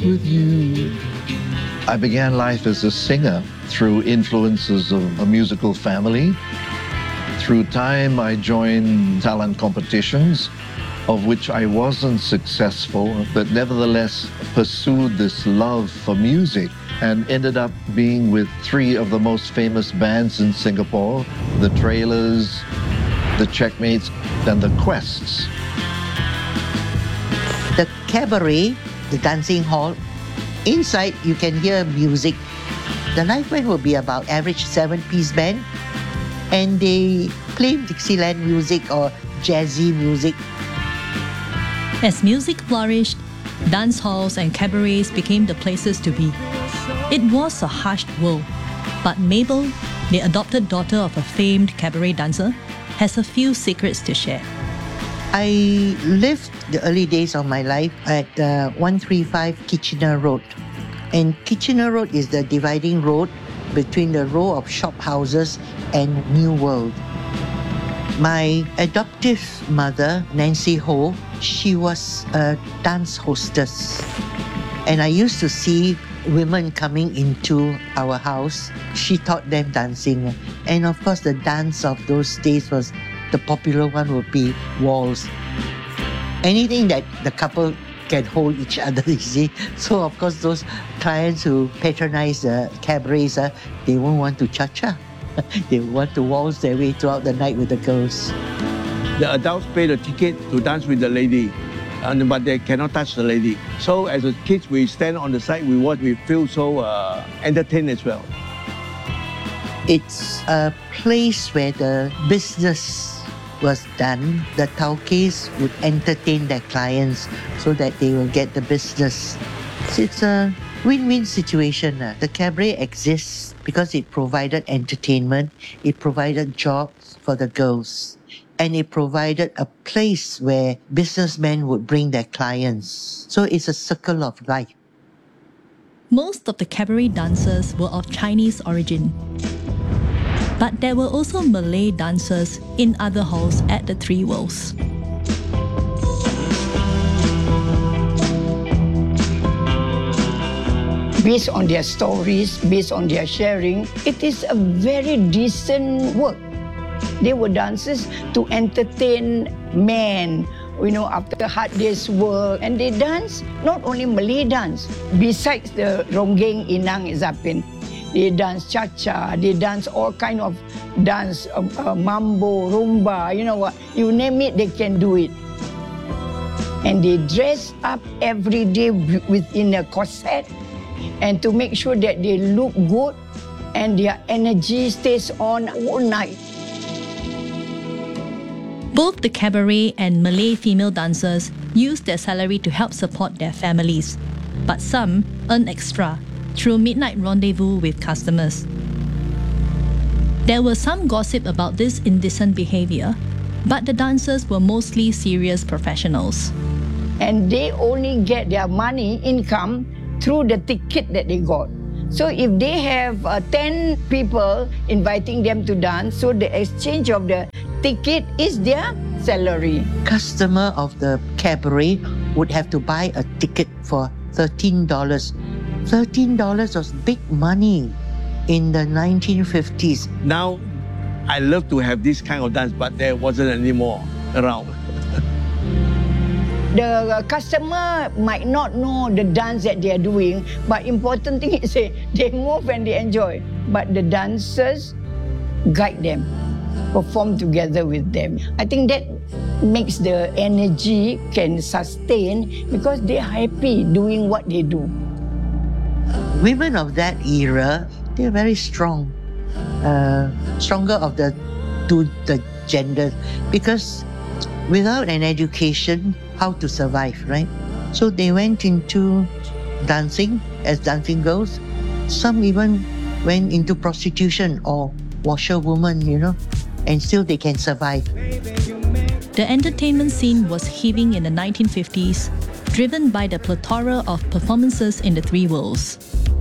with you. I began life as a singer through influences of a musical family. Through time, I joined talent competitions, of which I wasn't successful, but nevertheless pursued this love for music and ended up being with three of the most famous bands in Singapore, the Trailers, the Checkmates, and the Quests. The cabaret, the dancing hall, inside you can hear music. The live band will be about average 7-piece band, and they play Dixieland music or jazzy music. As music flourished, dance halls and cabarets became the places to be. It was a hushed world, but Mabel, the adopted daughter of a famed cabaret dancer, has a few secrets to share. I lived the early days of my life at 135 Kitchener Road. And Kitchener Road is the dividing road between the row of shop houses and New World. My adoptive mother, Nancy Ho, she was a dance hostess. And I used to see women coming into our house. She taught them dancing. And of course, the dance of those days was, the popular one would be waltz. Anything that the couple can hold each other, you see. So of course, those clients who patronize the cabarets, they won't want to cha-cha. They want to waltz their way throughout the night with the girls. The adults pay the ticket to dance with the lady, but they cannot touch the lady. So as a kids, we stand on the side, we watch, we feel so entertained as well. It's a place where the business was done. The taukees would entertain their clients so that they will get the business. So it's a win-win situation. The cabaret exists because it provided entertainment, it provided jobs for the girls, and it provided a place where businessmen would bring their clients. So it's a circle of life. Most of the cabaret dancers were of Chinese origin. But there were also Malay dancers in other halls at the Three Worlds. Based on their stories, based on their sharing, it is a very decent work. They were dancers to entertain men, after a hard day's work. And they dance, not only Malay dance, besides the Ronggeng, Inang, Zapin. They dance cha-cha, they dance all kind of dance, mambo, rumba, you name it, they can do it. And they dress up every day within a corset, and to make sure that they look good and their energy stays on all night. Both the cabaret and Malay female dancers use their salary to help support their families, but some earn extra through midnight rendezvous with customers. There was some gossip about this indecent behavior, but the dancers were mostly serious professionals. And they only get their money, income, through the ticket that they got. So if they have 10 people inviting them to dance, so the exchange of the ticket is their salary. Customer of the cabaret would have to buy a ticket for $13. $13 was big money in the 1950s. Now, I love to have this kind of dance, but there wasn't anymore around. The customer might not know the dance that they are doing, but important thing is they move and they enjoy. But the dancers guide them, perform together with them. I think that makes the energy can sustain because they're happy doing what they do. Women of that era, they're very strong, stronger of the two the genders, because without an education, how to survive, right? So they went into dancing as dancing girls. Some even went into prostitution or washerwoman, and still they can survive. The entertainment scene was heaving in the 1950s, driven by the plethora of performances in the Three Worlds.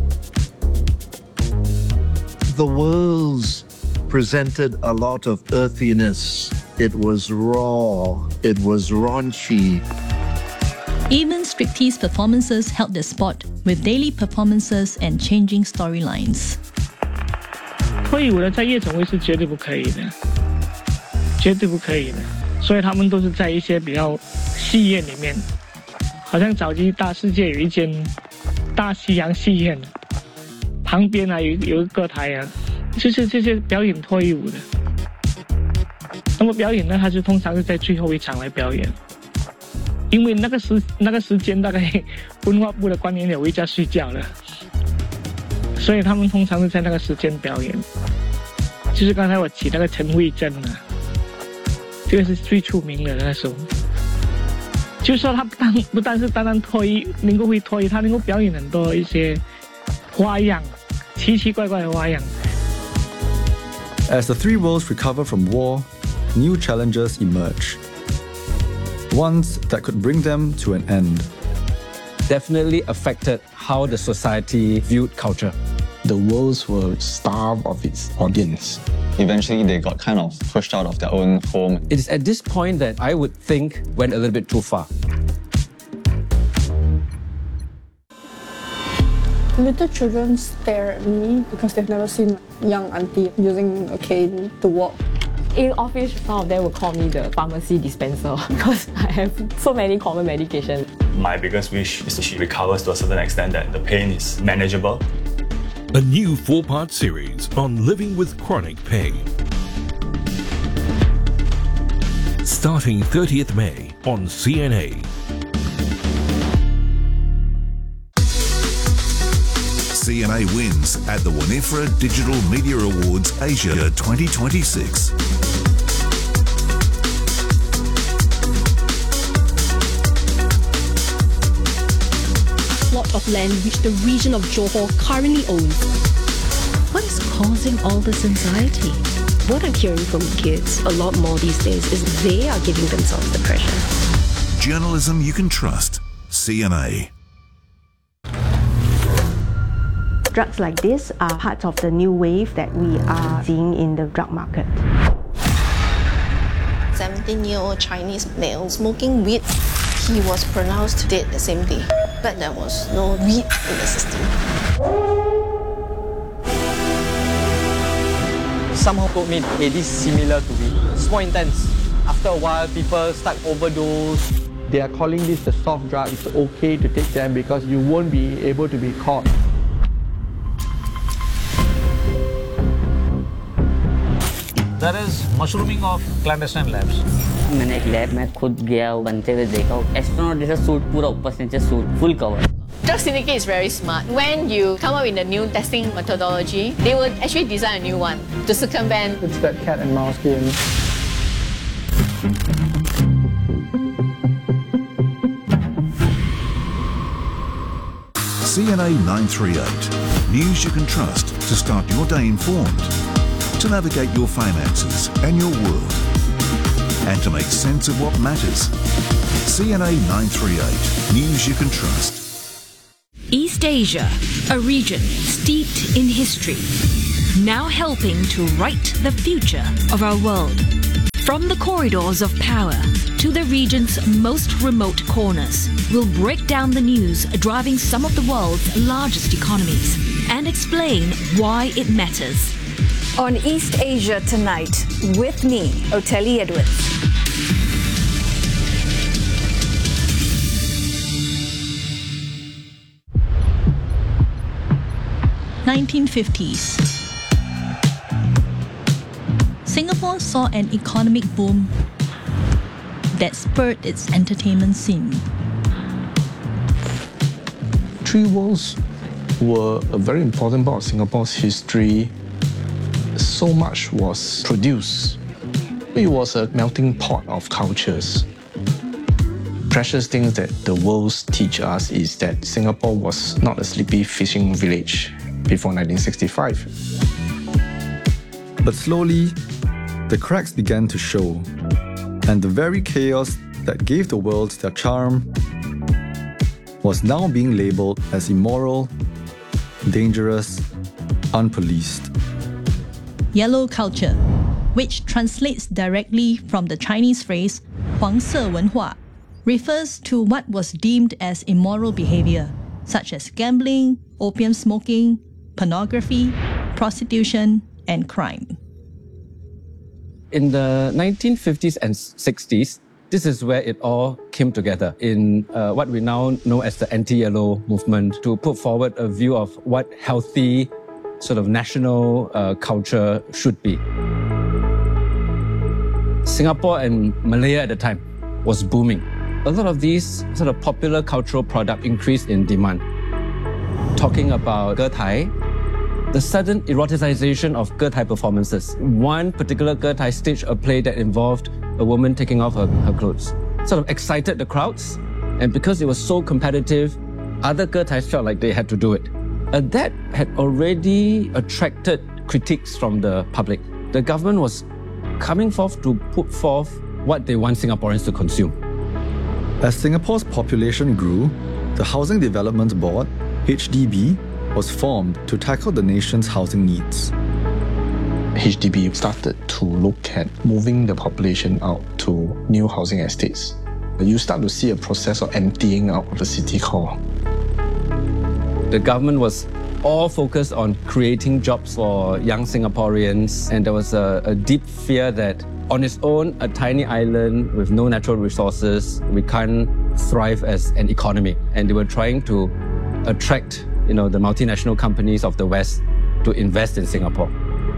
The Worlds presented a lot of earthiness. It was raw, it was raunchy. Even striptease performances held the spot with daily performances and changing storylines. 退伍的在夜总会是绝对不可以的，绝对不可以的。所以他们都是在一些比较戏院里面，好像早期大世界有一间大西洋戏院，旁边有一个歌台啊，就是这些表演退伍的。那么表演呢，他是通常是在最后一场来表演。因为那个时间大概文化部的官员有回家睡觉了，所以他们通常是在那个时间表演。就是刚才我提那个陈慧珍啊，这个是最出名的那时候。就是说他不但是单单能够会脱衣，他能够表演很多一些花样，奇奇怪怪的花样。 As the three worlds recover from war, new challenges emerge. Ones that could bring them to an end. Definitely affected how the society viewed culture. The worlds were starved of its audience. Eventually, they got kind of pushed out of their own home. It is at this point that I would think went a little bit too far. Little children stare at me because they've never seen a young auntie using a cane to walk. In office, some of them will call me the pharmacy dispenser because I have so many common medications. My biggest wish is that she recovers to a certain extent that the pain is manageable. A new 4-part series on living with chronic pain. Starting 30th May on CNA. CNA wins at the Winifred Digital Media Awards Asia 2026. Plot of land which the region of Johor currently owns. What is causing all this anxiety? What I'm hearing from kids a lot more these days is they are giving themselves depression. Journalism you can trust. CNA. Drugs like this are part of the new wave that we are seeing in the drug market. 17-year-old Chinese male smoking weed. He was pronounced dead the same day, but there was no weed in the system. Somehow told me, hey, this is similar to weed. It's more intense. After a while, people start overdose. They are calling this the soft drug. It's okay to take them because you won't be able to be caught. That is mushrooming of clandestine labs. मैंने एक lab में खुद गया बनते हुए देखा astronaut जैसा suit पूरा ऊपर से नीचे suit full cover. Drug syndicate is very smart. When you come up with a new testing methodology, they will actually design a new one to circumvent. It's that cat and mouse game. CNA 938. News you can trust to start your day informed, to navigate your finances and your world, and to make sense of what matters. CNA 938. News you can trust. East Asia, a region steeped in history, now helping to write the future of our world. From the corridors of power to the region's most remote corners, we'll break down the news driving some of the world's largest economies and explain why it matters. On East Asia Tonight, with me, Oteli Edwards. (1950s). Singapore saw an economic boom that spurred its entertainment scene. Three worlds were a very important part of Singapore's history. So much was produced. It was a melting pot of cultures. Precious things that the worlds teach us is that Singapore was not a sleepy fishing village before 1965. But slowly, the cracks began to show, and the very chaos that gave the world their charm was now being labelled as immoral, dangerous, unpoliced. Yellow culture, which translates directly from the Chinese phrase 黄色文化, refers to what was deemed as immoral behavior, such as gambling, opium smoking, pornography, prostitution, and crime. In the 1950s and 60s, this is where it all came together in what we now know as the anti-yellow movement to put forward a view of what healthy sort of national culture should be. Singapore and Malaya at the time was booming. A lot of these sort of popular cultural products increased in demand. Talking about Ge Tai, the sudden eroticization of Ge Tai performances. One particular Ge Tai staged a play that involved a woman taking off her clothes. Sort of excited the crowds, and because it was so competitive, other Ge Tais felt like they had to do it. That had already attracted critiques from the public. The government was coming forth to put forth what they want Singaporeans to consume. As Singapore's population grew, the Housing Development Board, HDB, was formed to tackle the nation's housing needs. HDB started to look at moving the population out to new housing estates. You start to see a process of emptying out of the city core. The government was all focused on creating jobs for young Singaporeans, and there was a deep fear that on its own, a tiny island with no natural resources, we can't thrive as an economy. And they were trying to attract, the multinational companies of the West to invest in Singapore.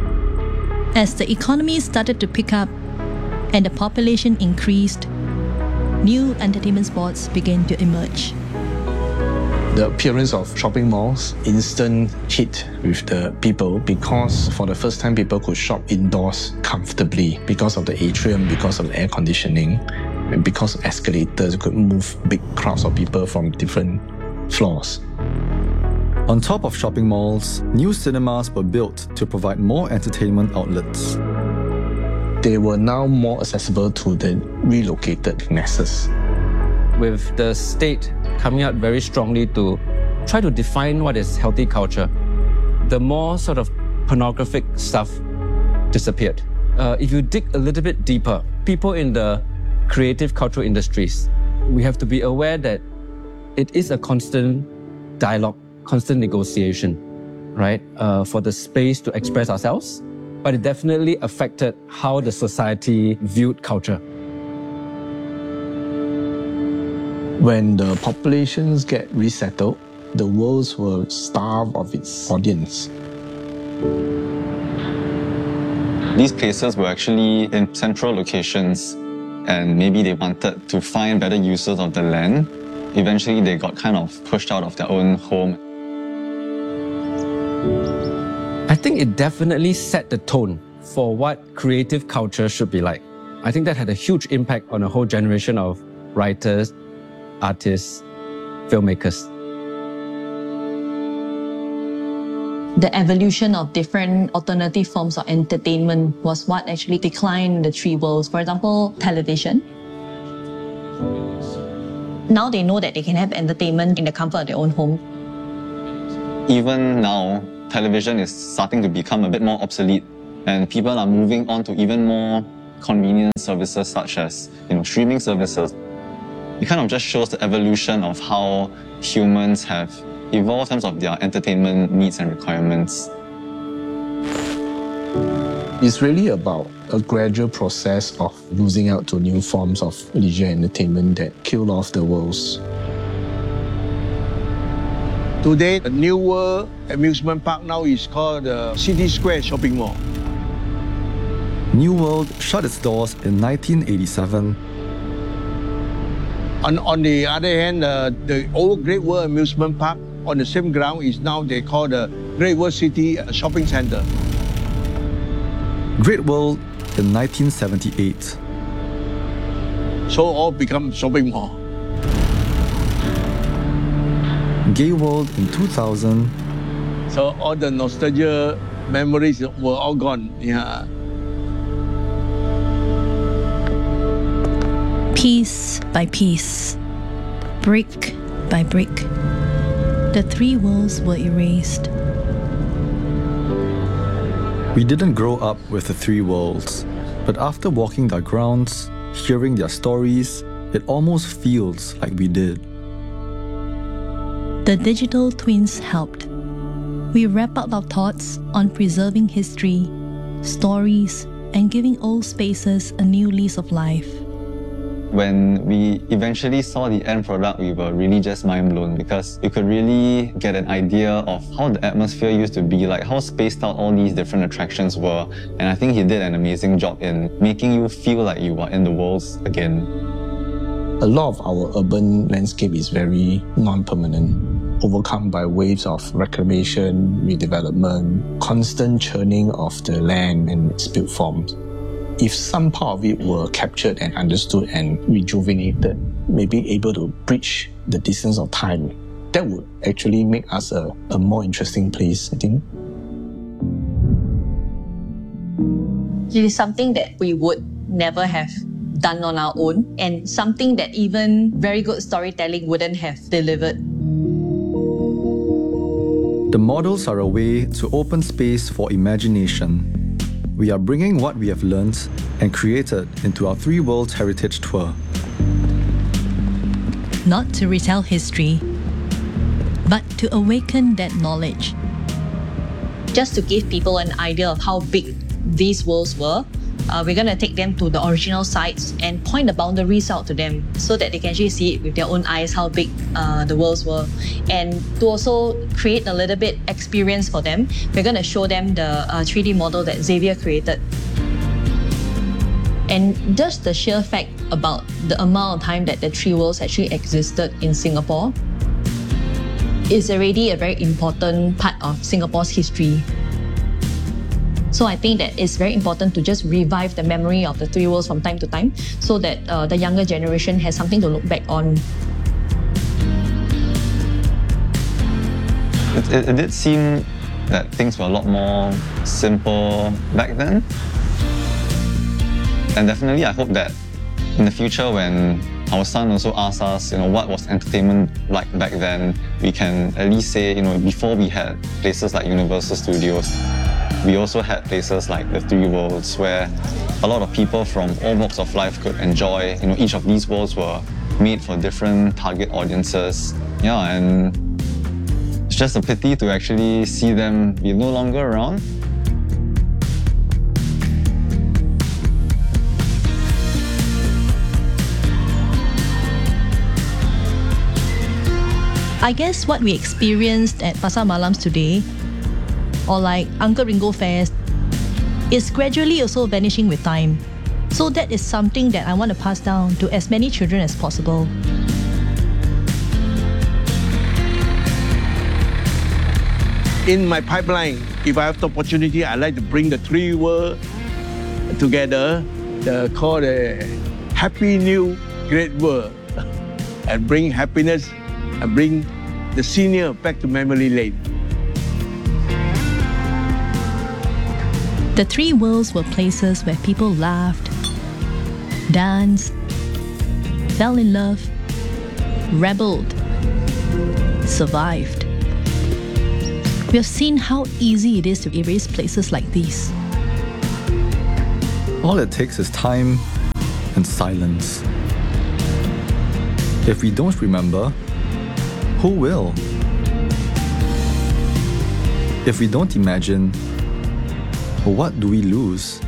As the economy started to pick up and the population increased, new entertainment spots began to emerge. The appearance of shopping malls, instant hit with the people because for the first time people could shop indoors comfortably because of the atrium, because of the air conditioning, and because of escalators could move big crowds of people from different floors. On top of shopping malls, new cinemas were built to provide more entertainment outlets. They were now more accessible to the relocated masses. With the state coming out very strongly to try to define what is healthy culture, the more sort of pornographic stuff disappeared. If you dig a little bit deeper, people in the creative cultural industries, we have to be aware that it is a constant dialogue, constant negotiation, right? For the space to express ourselves, but it definitely affected how the society viewed culture. When the populations get resettled, the world will starve of its audience. These places were actually in central locations, and maybe they wanted to find better uses of the land. Eventually, they got kind of pushed out of their own home. I think it definitely set the tone for what creative culture should be like. I think that had a huge impact on a whole generation of writers, artists, filmmakers. The evolution of different alternative forms of entertainment was what actually declined the three worlds. For example, television. Now they know that they can have entertainment in the comfort of their own home. Even now, television is starting to become a bit more obsolete, and people are moving on to even more convenient services such as, streaming services. It kind of just shows the evolution of how humans have evolved in terms of their entertainment needs and requirements. It's really about a gradual process of losing out to new forms of leisure entertainment that killed off the worlds. Today, the New World Amusement Park now is called the City Square Shopping Mall. New World shut its doors in 1987. On the other hand, the old Great World Amusement Park on the same ground is now they call the Great World City Shopping Center. Great World in 1978. So all become shopping mall. Gay World in 2000. So all the nostalgia memories were all gone. Yeah. Piece by piece, brick by brick, the three worlds were erased. We didn't grow up with the three worlds, but after walking their grounds, hearing their stories, it almost feels like we did. The digital twins helped. We wrap up our thoughts on preserving history, stories, and giving old spaces a new lease of life. When we eventually saw the end product, we were really just mind-blown because you could really get an idea of how the atmosphere used to be, like how spaced out all these different attractions were. And I think he did an amazing job in making you feel like you are in the worlds again. A lot of our urban landscape is very non-permanent, overcome by waves of reclamation, redevelopment, constant churning of the land and its built forms. If some part of it were captured and understood and rejuvenated, maybe able to bridge the distance of time, that would actually make us a more interesting place, I think. It is something that we would never have done on our own, and something that even very good storytelling wouldn't have delivered. The models are a way to open space for imagination. We are bringing what we have learned and created into our Three Worlds Heritage Tour. Not to retell history, but to awaken that knowledge. Just to give people an idea of how big these worlds were, we're going to take them to the original sites and point the boundaries out to them so that they can actually see it with their own eyes how big the worlds were. And to also create a little bit experience for them, we're going to show them the 3D model that Xavier created. And just the sheer fact about the amount of time that the three worlds actually existed in Singapore is already a very important part of Singapore's history. So I think that it's very important to just revive the memory of the three worlds from time to time so that the younger generation has something to look back on. It did seem that things were a lot more simple back then. And definitely I hope that in the future when our son also asks us, what was entertainment like back then, we can at least say, before we had places like Universal Studios, we also had places like the Three Worlds where a lot of people from all walks of life could enjoy. Each of these worlds were made for different target audiences. Yeah, and it's just a pity to actually see them be no longer around. I guess what we experienced at Pasar Malams today, or like Uncle Ringo Fest, is gradually also vanishing with time. So that is something that I want to pass down to as many children as possible. In my pipeline, if I have the opportunity, I'd like to bring the three worlds together, called the Happy New Great World, and bring happiness and bring the senior back to memory lane. The three worlds were places where people laughed, danced, fell in love, rebelled, survived. We have seen how easy it is to erase places like these. All it takes is time and silence. If we don't remember, who will? If we don't imagine, what do we lose?